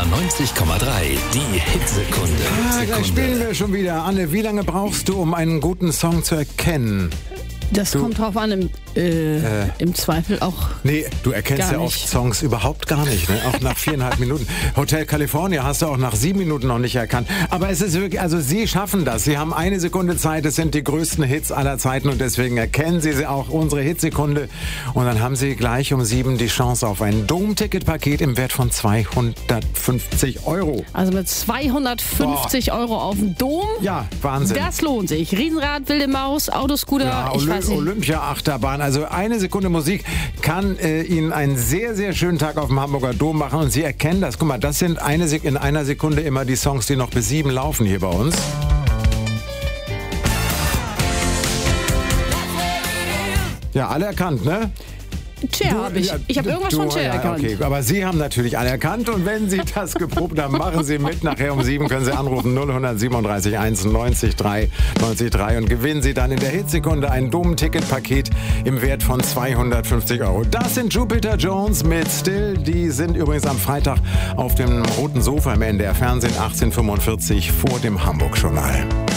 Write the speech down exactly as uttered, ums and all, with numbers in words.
neunzig Komma drei, die Hitsekunde. Ah, gleich spielen wir schon wieder. Anne, wie lange brauchst du, um einen guten Song zu erkennen? Das Du- kommt drauf an, im, äh, Äh. im Zweifel auch. Nee, du erkennst Gar ja oft nicht. Songs überhaupt gar nicht, ne? Auch nach viereinhalb Minuten. Hotel California hast du auch nach sieben Minuten noch nicht erkannt. Aber es ist wirklich, also Sie schaffen das. Sie haben eine Sekunde Zeit, es sind die größten Hits aller Zeiten und deswegen erkennen Sie sie auch, unsere Hitsekunde. Und dann haben Sie gleich um sieben die Chance auf ein Dom-Ticket-Paket im Wert von zweihundertfünfzig Euro. Also mit zweihundertfünfzig Euro auf dem Dom. Ja, Wahnsinn. Das lohnt sich. Riesenrad, wilde Maus, Autoscooter, Ja, ich Olymp- weiß nicht. Olympia-Achterbahn. Also eine Sekunde Musik kann äh, Ihnen einen sehr, sehr schönen Tag auf dem Hamburger Dom machen. Und Sie erkennen das. Guck mal, das sind eine Sek- in einer Sekunde immer die Songs, die noch bis sieben laufen hier bei uns. Ja, alle erkannt, ne? Cher habe ich. Ja, Ich habe irgendwas du- von Cher ja, erkannt. Okay, aber Sie haben natürlich alle erkannt und wenn Sie das geprobt haben, machen Sie mit. Nachher um sieben können Sie anrufen null siebenunddreißig eins neunzig drei neunzig drei und gewinnen Sie dann in der Hitsekunde ein Dom-Ticket-Paket im Wert von zweihundertfünfzig Euro. Das sind Jupiter Jones mit Still. Die sind übrigens am Freitag auf dem roten Sofa im N D R Fernsehen achtzehn Uhr fünfundvierzig vor dem Hamburg-Journal.